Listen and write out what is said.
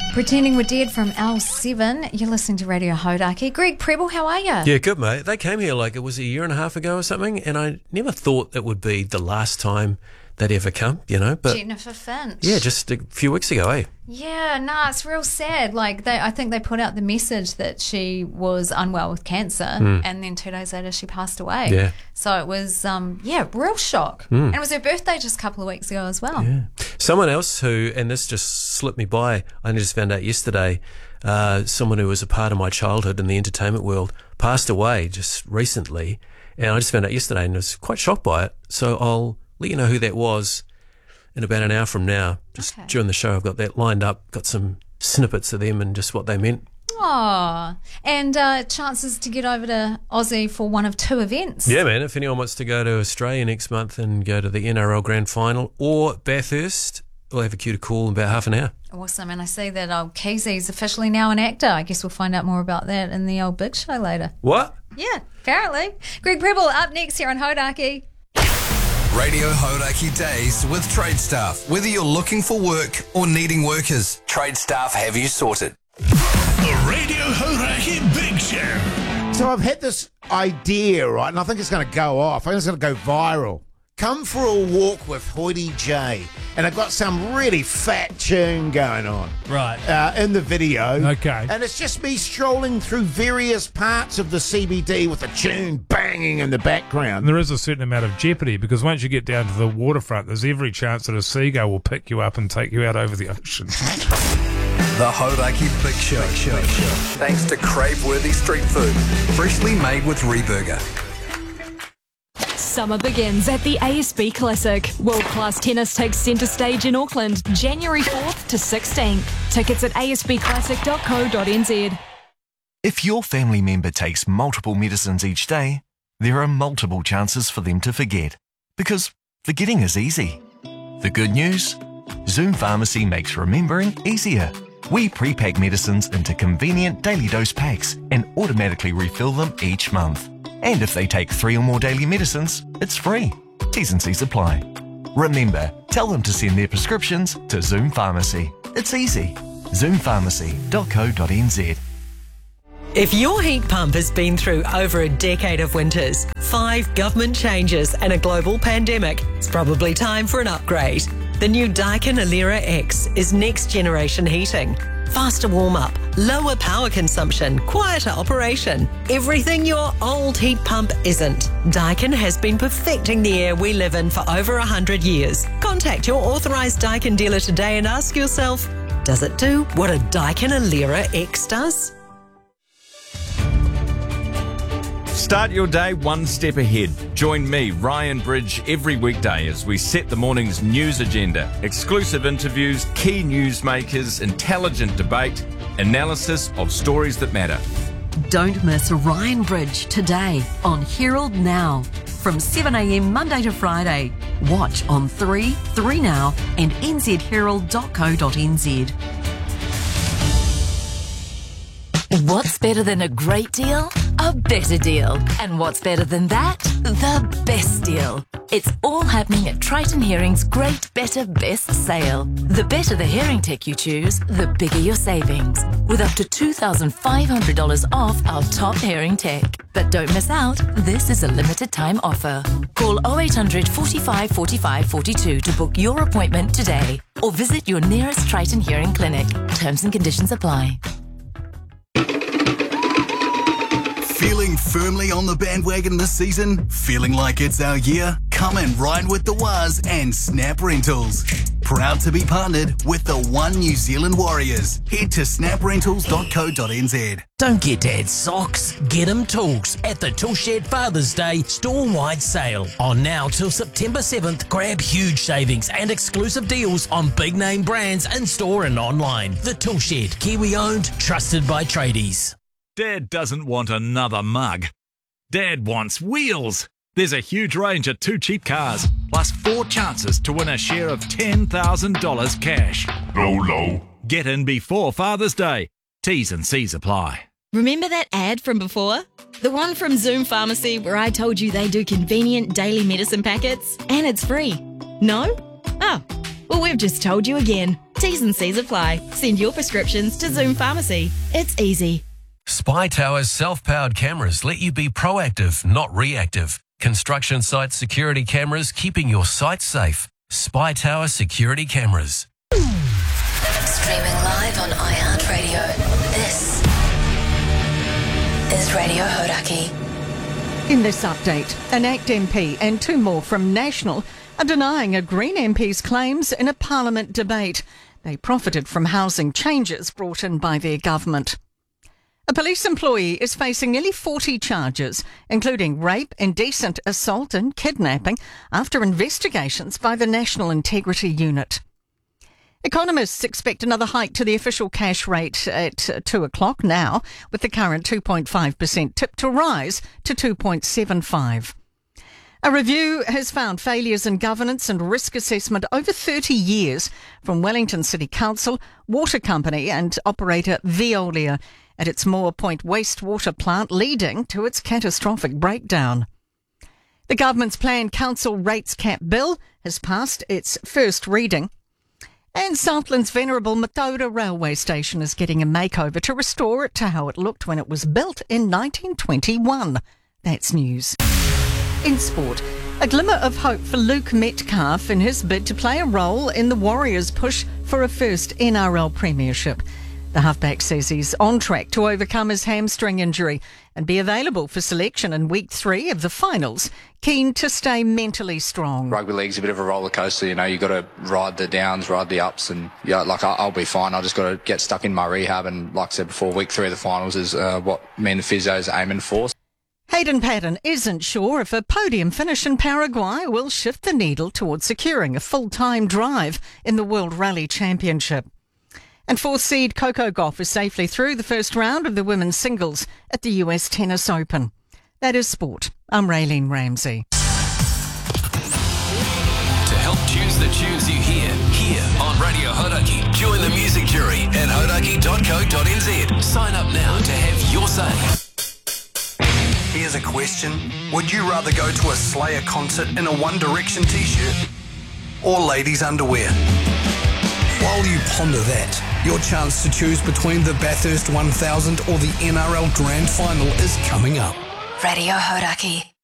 Pretending We're Dead from L7. You're listening to Radio Hodaki. Greg Prebble, how are you? Yeah, good, mate. They came here like it was a year and a half ago or something, and I never thought it would be the last time they'd ever come, you know. But Jennifer Finch. yeah, just a few weeks ago, eh? Yeah, it's real sad. Like, I think they put out the message that she was unwell with cancer, and then 2 days later she passed away. Yeah. So it was, real shock. And it was her birthday just a couple of weeks ago as well. Yeah. Someone else who, and this just slipped me by, I only just found out yesterday, someone who was a part of my childhood in the entertainment world passed away just recently, and I just found out yesterday and was quite shocked by it. So I'll let you know who that was in about an hour from now. Just during the show, I've got that lined up, got some snippets of them and just what they meant. Oh, and chances to get over to Aussie for one of 2 events. Yeah, man, if anyone wants to go to Australia next month and go to the NRL Grand Final or Bathurst, we'll have a queue to call in about half an hour. Awesome, and I see that old Keezy's officially now an actor. I guess we'll find out more about that in the old Big Show later. What? Yeah, apparently. Greg Prebble up next here on Hodaki. Radio Hodaki Days with Trade Staff. Whether you're looking for work or needing workers, Trade Staff have you sorted. The Radio Hodaki Big Show. So I've had this idea, right, and I think it's going to go off. I think it's going to go viral. Come for a walk with Hoity J. And I've got some really fat tune going on. Right. In the video. Okay. And it's just me strolling through various parts of the CBD with a tune banging in the background. And there is a certain amount of jeopardy because once you get down to the waterfront, there's every chance that a seagull will pick you up and take you out over the ocean. The Hodaki Big Show. Thanks to crave-worthy street food. Freshly made with Reburger. Summer begins at the ASB Classic. World-class tennis takes centre stage in Auckland, January 4th to 16th. Tickets at asbclassic.co.nz. If your family member takes multiple medicines each day, there are multiple chances for them to forget. Because forgetting is easy. The good news? Zoom Pharmacy makes remembering easier. We pre-pack medicines into convenient daily dose packs and automatically refill them each month. And if they take 3 or more daily medicines, it's free. T's and C's apply. Remember, tell them to send their prescriptions to Zoom Pharmacy. It's easy. Zoompharmacy.co.nz. If your heat pump has been through over a decade of winters, 5 government changes and a global pandemic, it's probably time for an upgrade. The new Daikin Alera X is next generation heating. Faster warm-up, lower power consumption, quieter operation. Everything your old heat pump isn't. Daikin has been perfecting the air we live in for over 100 years. Contact your authorised Daikin dealer today and ask yourself, does it do what a Daikin Alera X does? Start your day one step ahead. Join me, Ryan Bridge, every weekday as we set the morning's news agenda. Exclusive interviews, key newsmakers, intelligent debate, analysis of stories that matter. Don't miss Ryan Bridge today on Herald Now from 7 a.m. Monday to Friday. Watch on 3 Now and nzherald.co.nz. What's better than a great deal? A better deal. And what's better than that? The best deal. It's all happening at Triton Hearing's Great Better Best sale. The better the hearing tech you choose, the bigger your savings. With up to $2,500 off our top hearing tech. But don't miss out, this is a limited time offer. Call 0800 45 45 42 to book your appointment today. Or visit your nearest Triton Hearing clinic. Terms and conditions apply. Feeling firmly on the bandwagon this season? Feeling like it's our year? Come and ride with the Waz and Snap Rentals. Proud to be partnered with the One New Zealand Warriors. Head to snaprentals.co.nz. Don't get Dad's socks, get him tools at the Toolshed Father's Day store-wide sale. On now till September 7th, grab huge savings and exclusive deals on big-name brands in-store and online. The Toolshed, Kiwi-owned, trusted by tradies. Dad doesn't want another mug. Dad wants wheels. There's a huge range of 2 cheap cars, plus 4 chances to win a share of $10,000 cash. Low. Get in before Father's Day. T's and C's apply. Remember that ad from before? The one from Zoom Pharmacy where I told you they do convenient daily medicine packets and it's free. No? Oh, well, we've just told you again. T's and C's apply. Send your prescriptions to Zoom Pharmacy. It's easy. Spy Tower's self-powered cameras let you be proactive, not reactive. Construction site security cameras keeping your site safe. Spy Tower security cameras. Streaming live on iHeartRadio. This is Radio Hodaki. In this update, an ACT MP and 2 more from National are denying a Green MP's claims in a Parliament debate. They profited from housing changes brought in by their government. A police employee is facing nearly 40 charges, including rape, indecent assault and kidnapping, after investigations by the National Integrity Unit. Economists expect another hike to the official cash rate at 2 o'clock now, with the current 2.5% tipped to rise to 2.75%. A review has found failures in governance and risk assessment over 30 years from Wellington City Council, water company and operator Veolia at its Moore Point wastewater plant, leading to its catastrophic breakdown. The government's planned council rates cap bill has passed its first reading. And Southland's venerable Mataura railway station is getting a makeover to restore it to how it looked when it was built in 1921. That's news. In sport, a glimmer of hope for Luke Metcalf in his bid to play a role in the Warriors' push for a first NRL premiership. The halfback says he's on track to overcome his hamstring injury and be available for selection in week 3 of the finals, keen to stay mentally strong. Rugby league's a bit of a roller coaster, you know, you got to ride the downs, ride the ups, and yeah, like I'll be fine. I just got to get stuck in my rehab, and like I said before, week 3 of the finals is what me and the physios are aiming for. Hayden Paddon isn't sure if a podium finish in Paraguay will shift the needle towards securing a full-time drive in the World Rally Championship. And 4th seed Coco Gauff is safely through the first round of the women's singles at the US Tennis Open. That is sport. I'm Raylene Ramsey. To help choose the tunes you hear here on Radio Hodaki, join the music jury at hodaki.co.nz. Sign up now to have your say. Here's a question. Would you rather go to a Slayer concert in a One Direction t-shirt or ladies' underwear? While you ponder that, your chance to choose between the Bathurst 1000 or the NRL Grand Final is coming up. Radio Hodaki.